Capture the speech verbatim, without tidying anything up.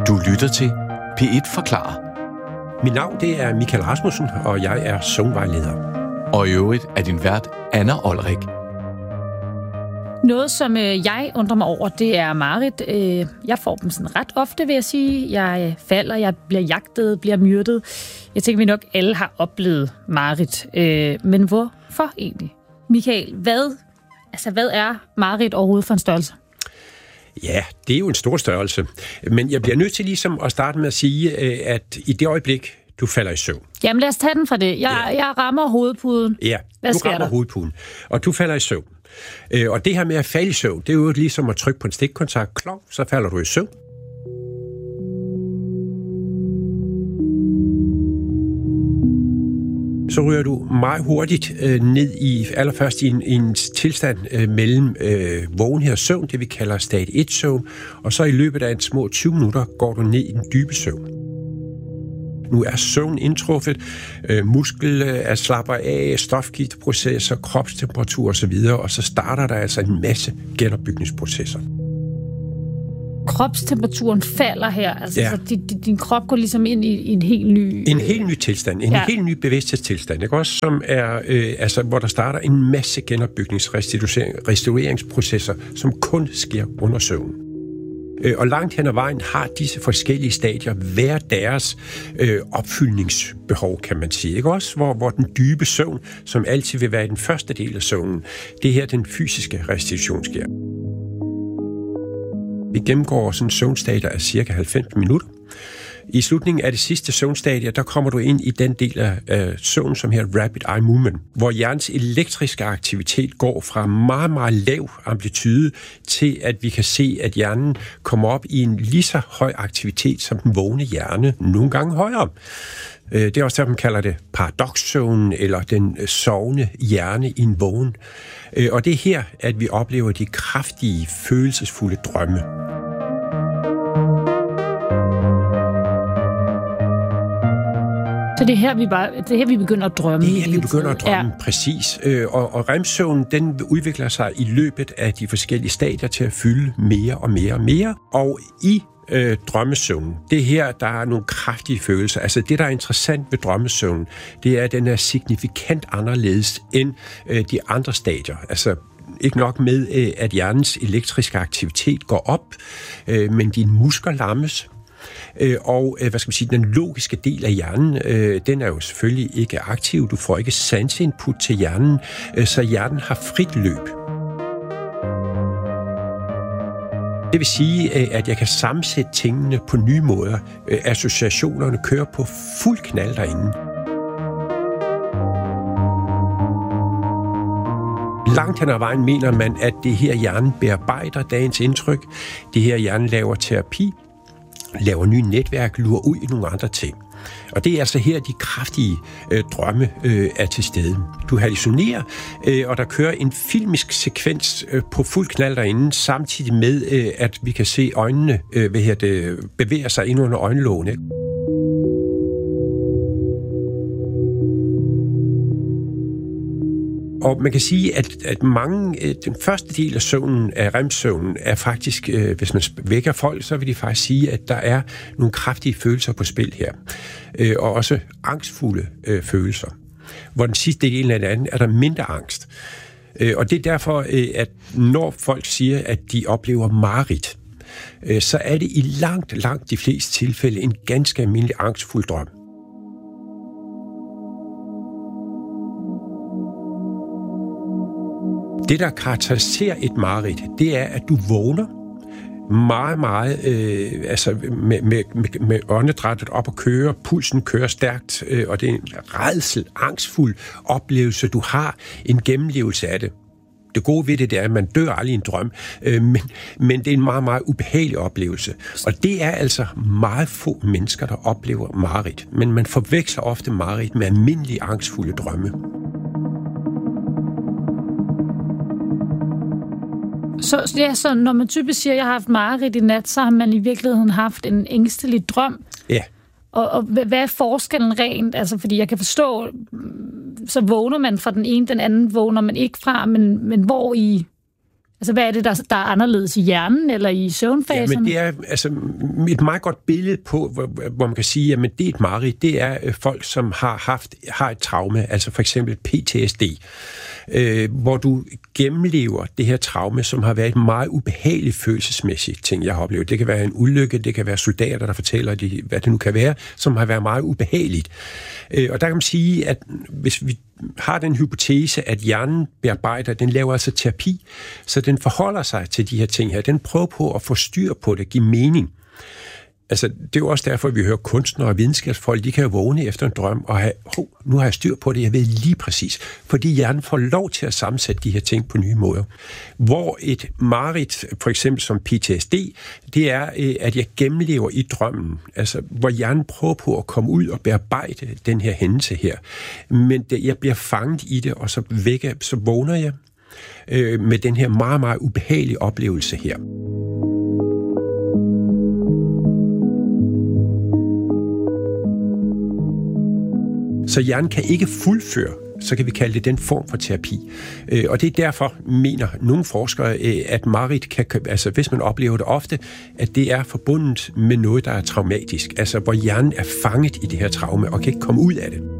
Du lytter til P et forklarer. Mit navn det er Michael Rasmussen, og jeg er søvnvejleder. Og i øvrigt er din vært Anna Olrik. Noget, som øh, jeg undrer mig over, det er mareridt. Øh, jeg får dem sådan ret ofte, vil jeg sige. Jeg falder, jeg bliver jagtet, bliver myrdet. Jeg tænker, vi nok alle har oplevet mareridt. Øh, men hvorfor egentlig? Michael, hvad, altså, hvad er mareridt overhovedet for en størrelse? Ja, det er jo en stor størrelse. Men jeg bliver nødt til ligesom at starte med at sige, at i det øjeblik, du falder i søvn. Jamen lad os tage den fra det. Jeg, ja. jeg rammer hovedpuden. Ja, Hvad du sker rammer der? hovedpuden, og du falder i søvn. Og det her med at falde i søvn, det er jo ligesom at trykke på en stikkontakt. Klok, så falder du i søvn. Så ryger du meget hurtigt øh, ned i, allerførst i en, en tilstand øh, mellem øh, vågenhed og søvn, det vi kalder stadie et søvn, og så i løbet af en små tyve minutter går du ned i den dybe søvn. Nu er søvn indtruffet, øh, muskel er slapper af, stofskifteprocesser, kropstemperatur osv., og så starter der altså en masse genopbygningsprocesser. Kropstemperaturen falder her, altså Ja. så din, din, din krop går ligesom ind i, i en helt ny... En helt ny tilstand, en Ja. ja. helt ny bevidsthedstilstand, ikke også, som er, øh, altså, hvor der starter en masse genopbygningsrestaureringsprocesser, som kun sker under søvn. Øh, og langt hen ad vejen har disse forskellige stadier hver deres øh, opfyldningsbehov, kan man sige, ikke også, hvor, hvor den dybe søvn, som altid vil være i den første del af søvnen, det her den fysiske restitution sker. Vi gennemgår sådan en søvnstadie af cirka halvfems minutter. I slutningen af det sidste søvnstadie, der kommer du ind i den del af øh, søvn, som her rapid eye movement, hvor hjernens elektriske aktivitet går fra meget, meget lav amplitude til, at vi kan se, at hjernen kommer op i en lige så høj aktivitet som den vågne hjerne, nogle gange højere. Det er også derfor, man kalder det paradoxsøvn, eller den sovende hjerne i en vågen. Og det er her, at vi oplever de kraftige, følelsesfulde drømme. Så det er her, vi, bare, det er her, vi begynder at drømme. Det er her, vi begynder at drømme, ja. præcis. Og, og remsøvnen, den udvikler sig i løbet af de forskellige stadier til at fylde mere og mere og mere. Og i øh, drømmesøvnen, det er her, der er nogle kraftige følelser. Altså det, der er interessant ved drømmesøvnen, det er, at den er signifikant anderledes end øh, de andre stadier. Altså ikke nok med, at hjernens elektriske aktivitet går op, øh, men dine muskler lammes. Og hvad skal man sige, den logiske del af hjernen, øh, den er jo selvfølgelig ikke aktiv. Du får ikke sanseinput til hjernen, øh, så hjernen har frit løb. Det vil sige, at jeg kan sammensætte tingene på nye måder. Associationerne kører på fuld knald derinde. Langt hen ad vejen mener man, at det her hjernen bearbejder dagens indtryk. Det her hjernen laver terapi, laver nye netværk, lurer ud i nogle andre ting. Og det er altså her, de kraftige øh, drømme øh, er til stede. Du hallucinerer, øh, og der kører en filmisk sekvens øh, på fuld knald derinde, samtidig med, øh, at vi kan se øjnene øh, hvad her det, bevæger sig ind under øjenlågene. Og man kan sige, at, at mange, den første del af søvnen, af remsøvnen, er faktisk, øh, hvis man vækker folk, så vil de faktisk sige, at der er nogle kraftige følelser på spil her. Øh, og også angstfulde øh, følelser. Hvor den sidste del af det andet er der mindre angst. Øh, og det er derfor, øh, at når folk siger, at de oplever mareridt, øh, så er det i langt, langt de fleste tilfælde en ganske almindelig angstfuld drøm. Det, der karakteriserer et mareridt, det er, at du vågner meget, meget, øh, altså med, med, med, med åndedrættet op og køre, pulsen kører stærkt, øh, og det er en rædsel, angstfuld oplevelse, du har en gennemlevelse af det. Det gode ved det, det er, at man dør aldrig i en drøm, øh, men, men det er en meget, meget ubehagelig oplevelse. Og det er altså meget få mennesker, der oplever mareridt, men man forveksler ofte mareridt med almindelige angstfulde drømme. Så, ja, så når man typisk siger, at jeg har haft mareridt i nat, så har man i virkeligheden haft en ængstelig drøm. Ja. Og, og hvad er forskellen rent? Altså, fordi jeg kan forstå, så vågner man fra den ene, den anden vågner man ikke fra, men, men hvor i Altså, hvad er det, der, der er anderledes i hjernen eller i søvnfaserne? Ja, men det er altså et meget godt billede på, hvor, hvor man kan sige, at det er et mareridt. Det er folk, som har haft har et traume, altså for eksempel P T S D, øh, hvor du gennemlever det her traume, som har været et meget ubehageligt følelsesmæssigt ting, jeg har oplevet. Det kan være en ulykke, det kan være soldater, der fortæller, de, hvad det nu kan være, som har været meget ubehageligt. Øh, og der kan man sige, at hvis vi har den hypotese, at hjernen bearbejder, den laver altså terapi, så den forholder sig til de her ting her. Den prøver på at få styr på det, give mening. Altså, det er jo også derfor, at vi hører kunstnere og videnskabsfolk, de kan jo vågne efter en drøm og have, oh, nu har jeg styr på det, jeg ved lige præcis. Fordi hjernen får lov til at sammensætte de her ting på nye måder. Hvor et mareridt, for eksempel som P T S D, det er, at jeg gennemlever i drømmen. Altså, hvor hjernen prøver på at komme ud og bearbejde den her hændelse her. Men det, jeg bliver fanget i det, og så vækker, så vågner jeg øh, med den her meget, meget ubehagelige oplevelse her. Så hjernen kan ikke fuldføre, så kan vi kalde det den form for terapi. Og det er derfor, mener nogle forskere, at mareridt kan, altså hvis man oplever det ofte, at det er forbundet med noget, der er traumatisk, altså hvor hjernen er fanget i det her traume og kan ikke komme ud af det.